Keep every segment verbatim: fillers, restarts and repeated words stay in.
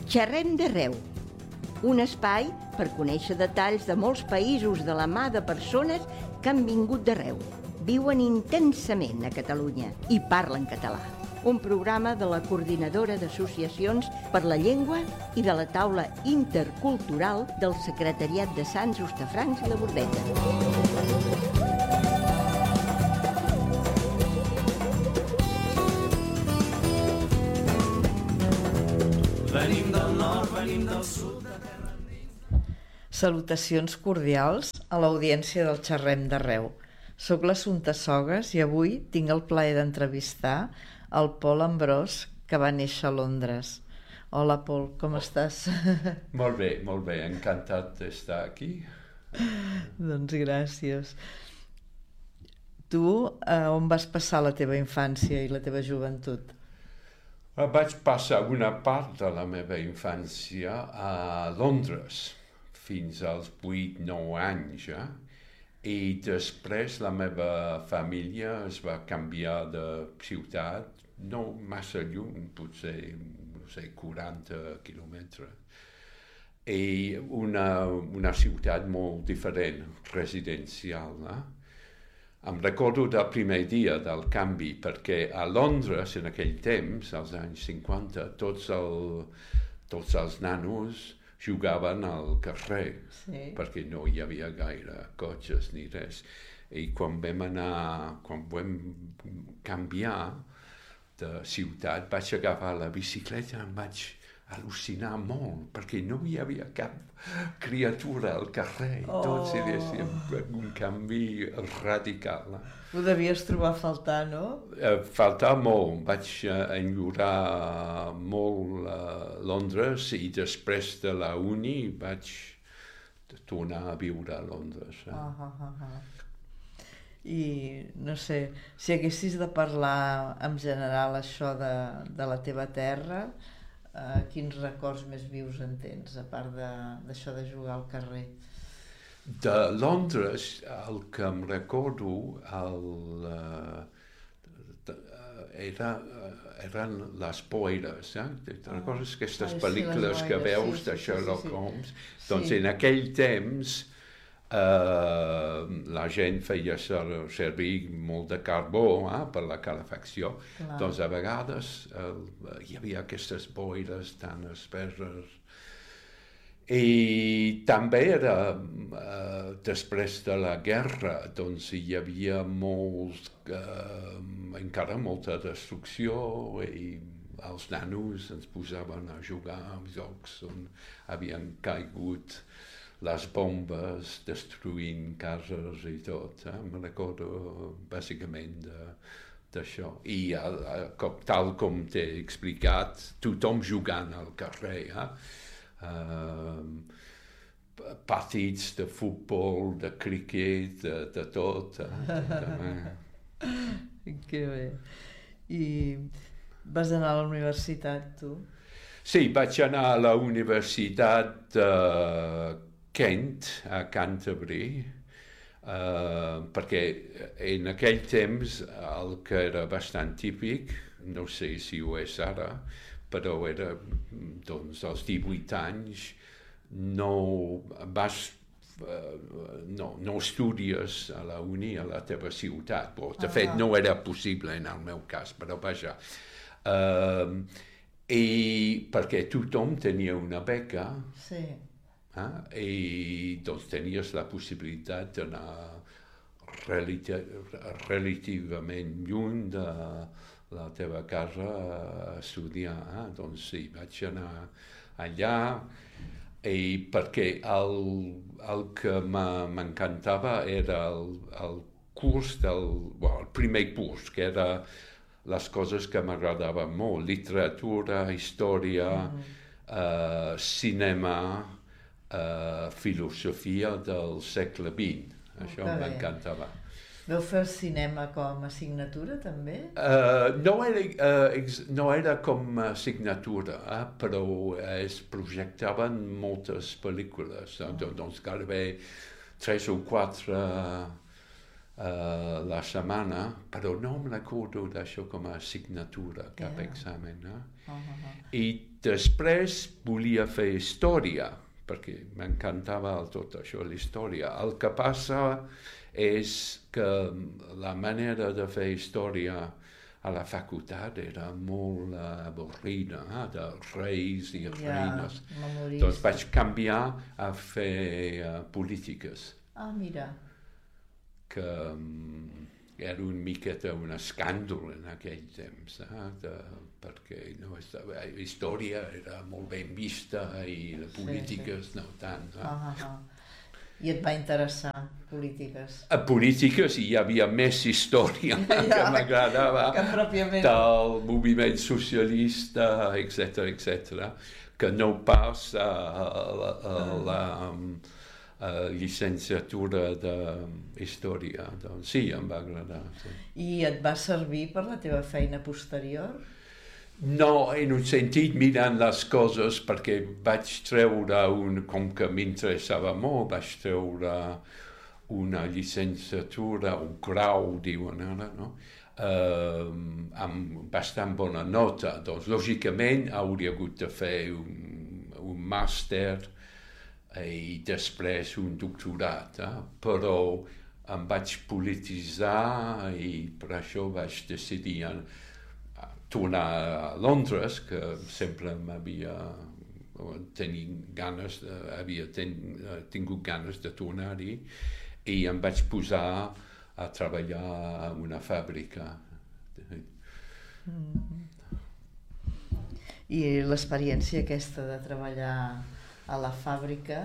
Xerrem d'arreu, un espai per conèixer detalls de molts països de la mà de persones que han vingut d'arreu, viuen intensament a Catalunya i parlen català. Un programa de la Coordinadora d'Associacions per la Llengua i de la Taula Intercultural del Secretariat de Sants, Hostafrancs i la Bordeta. Venim del nord, venim del sud, de terra endins. Salutacions cordials a l'audiència del Xerrem d'Arreu. Soc l'Assumpta Sogas i avui tinc el plaer d'entrevistar el Pol Ambrós, que va néixer a Londres. Hola, Pol, com estàs? Molt bé, molt bé, encantat d'estar aquí. Doncs gràcies. Tu, eh, on vas passar la teva infància i la teva joventut? Vaig passar una part de la meva infància a Londres, fins als vuit nou anys, eh? I després la meva família es va canviar de ciutat, no massa lluny, potser, no sé, quaranta quilòmetres, i una, una ciutat molt diferent, residencial, eh? Em recordo del primer dia del canvi, perquè a Londres, en aquell temps, als anys cinquanta, tots, el, tots els nanos jugaven al carrer, sí, perquè no hi havia gaire cotxes ni res. I quan vam anar, quan vam canviar de ciutat, vaig agafar la bicicleta i em vaig al·lucinar molt, perquè no hi havia cap criatura al carrer. Oh. Tots diguéssim, un canvi radical. Ho devies trobar a faltar, no? Uh, faltar molt. Vaig uh, enyorar molt uh, Londres i després de la uni vaig tornar a viure a Londres. Eh? Uh, uh, uh, uh. I no sé, si haguessis de parlar en general això de, de la teva terra, Uh, quins records més vius en tens, a part d'això de, de jugar al carrer? De Londres, el que em recordo el, uh, de, uh, era, uh, eren les boires. Eh? Te recordes aquestes ah, pel·lícules sí, que veus sí, de Sherlock sí, sí, sí. Holmes? Sí. Doncs en aquell temps Uh, la gent feia servir molt de carbó eh, per la calefacció. Clar. Doncs a vegades uh, hi havia aquestes boires tan esperes. I també era uh, després de la guerra, doncs hi havia molt, uh, encara molta destrucció i els nanos ens posaven a jugar amb jocs on havien caigut les bombes destruint cases i tot. Eh? Me recordo bàsicament d'això. I el, el, tal com t'he explicat, tothom jugant al carrer. Eh? Uh, partits de futbol, de cricket, de, de tot. Eh? Que bé. I vas anar a la universitat, tu? Sí, vaig anar a la universitat de Kent, a Canterbury, uh, perquè en aquell temps el que era bastant típic, no sé si ho és ara, però era, doncs, als divuit anys, no vas, uh, no, no estudies a la uni a la teva ciutat. Bon, de ah. fet, no era possible en el meu cas, però vaja. Uh, I perquè tothom tenia una beca, sí. Eh? I doncs tenies la possibilitat d'anar relativament lluny de la teva casa a estudiar. Eh? Doncs sí, vaig anar allà i perquè el, el que m'encantava era el, el curs del, well, el primer curs, que era les coses que m'agradaven molt, literatura, història, mm. uh, cinema, Uh, filosofia del segle vint. Això oh, m'encantava. Vau fer cinema com a assignatura, també? Uh, no, era, uh, ex, no era com a assignatura, eh, però es projectaven moltes pel·lícules. Oh. Doncs gairebé tres o quatre uh, la setmana, però no em recordo d'això com a assignatura, cap Yeah. examen. Eh? Uh -huh. I després volia fer història, perquè m'encantava tot això, la història. El que passa és que la manera de fer història a la facultat era molt uh, avorrida, eh? De reis i reines. Yeah, doncs vaig canviar a fer uh, polítiques, Ah, mira. que um, era una miqueta un escàndol en aquell temps, eh? De, perquè no estava, la història era molt ben vista i les polítiques sí, sí. no tant. Eh? Ah, ah, ah. I et va interessar polítiques? A polítiques hi havia més història Ja, que m'agradava que pròpiament. del moviment socialista, etcètera, etcètera, que no pas a, a, a la a llicenciatura de història. Doncs sí, em va agradar. Sí. I et va servir per la teva feina posterior? No, en un sentit, mirant les coses, perquè vaig treure un, com que m'interessava molt, vaig treure una llicenciatura, un grau, diuen ara, no? Uh, amb bastant bona nota. Doncs, lògicament, hauria hagut de fer un, un màster i després un doctorat, eh? Però em vaig polititzar i per això vaig decidir a, a tornar a Londres, que sempre m'havia tenint ganes, havia ten, tingut ganes de tornar-hi, i em vaig posar a treballar en una fàbrica. Mm-hmm. I l'experiència aquesta de treballar a la fàbrica,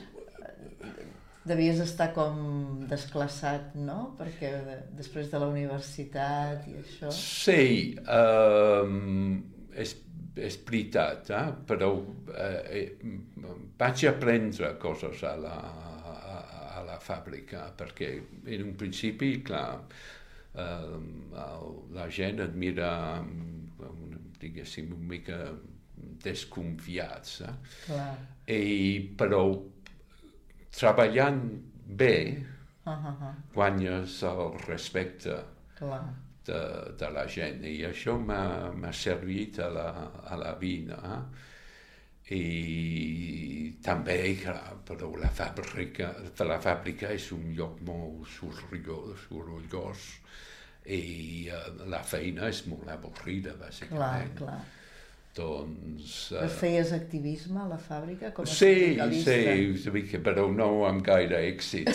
devies estar com desclassat, no? Perquè després de la universitat i això... Sí, um, és, és veritat, eh? Però eh, vaig aprendre coses a la, a, a la fàbrica, perquè en un principi, clar, eh, la gent et mira, diguéssim, una mica desconfiats, eh? Clar. I, però treballant bé Uh -huh. guanyes el respecte Clar. de, de la gent, i això m'ha servit a la, a la vida. Eh? I també, clar, però la fàbrica, la fàbrica és un lloc molt sorollós, sorollós i uh, la feina és molt avorrida, bàsicament. Clar, clar. Doncs... Uh, feies activisme a la fàbrica com a sí, sindicalista? Sí, però no amb gaire èxit.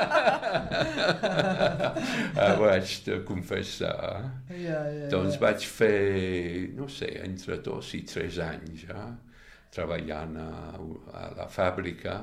Ho haig de confessar. Ja, ja, doncs ja. vaig fer, no sé, entre dos i tres anys ja, treballant a, a la fàbrica.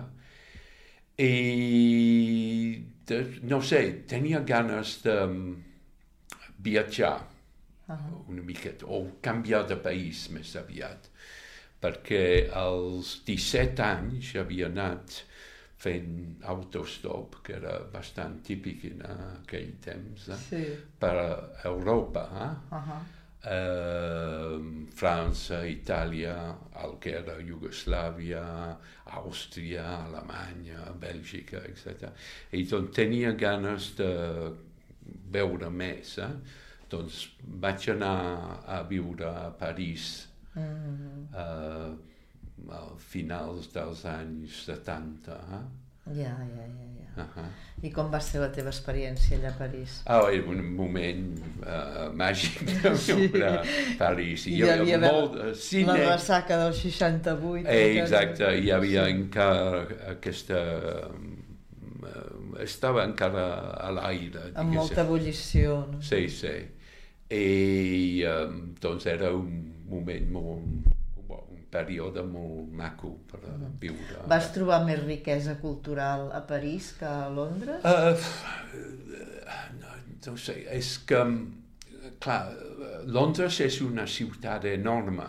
I, de, no sé, tenia ganes de viatjar. Uh-huh. Una miqueta, o canviar de país més aviat, perquè als disset anys havia anat fent autostop, que era bastant típic en aquell temps, eh? Sí. Per Europa, eh? Uh-huh. eh, França, Itàlia, el que era Iugoslàvia, Àustria, Alemanya, Bèlgica, etcètera. I doncs tenia ganes de veure més, eh? Doncs vaig anar a viure a París mm-hmm. uh, a finals dels anys setanta. Eh? Ja, ja, ja. ja. Uh-huh. I com va ser la teva experiència allà a París? Oh, era un moment uh, màgic de viure a París. I hi havia molt, uh, cine... la ressaca del seixanta-vuit. Eh, exacte, hi havia sí. encara aquesta... Uh, estava encara a l'aire. Amb molta ebullició. No? Sí, sí. I um, doncs era un moment molt, un període molt maco per uh, viure. Vas trobar més riquesa cultural a París que a Londres? Uh, no, no sé, és que, clar, Londres és una ciutat enorme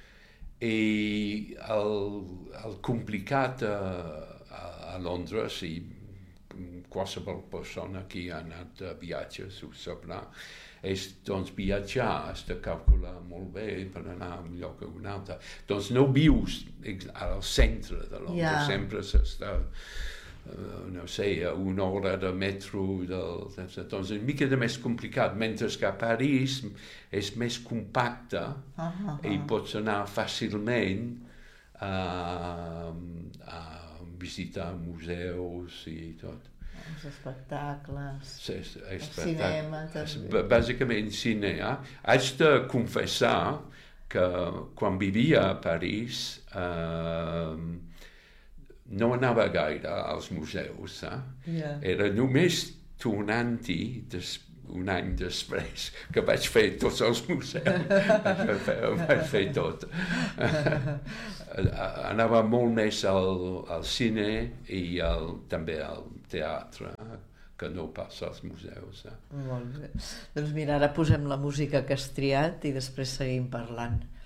i el, el complicat a, a, a Londres, i qualsevol persona que ha anat a viatges ho sabrà, és doncs viatjar, has de calcular molt bé per anar a un lloc a un altre. Doncs no vius al centre de Londres, yeah. sempre s'està no sé, una hora de metro, del, doncs una mica de més complicat, mentre que a París és més compacte uh -huh. i pots anar fàcilment a, a visitar museus i tot. Els espectacles, Sí, el cinema també. Bàsicament cine. Eh? Haig de confessar que quan vivia a París eh, no anava gaire als museus. Eh? Yeah. Era només tornant-hi des, un any després que vaig fer tots els museus. vaig, fer, vaig fer tot. Anava molt més al, al cine i al, també al teatre, que no pas als museus. Eh? Molt bé. Doncs mira, ara posem la música que has triat i després seguim parlant.